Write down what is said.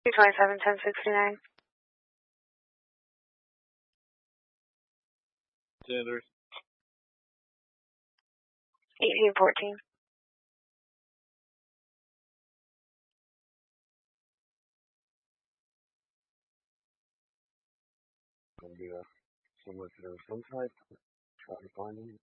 227, 1069. Sanders. 1814. Gonna be a similar to some type. Try to find him.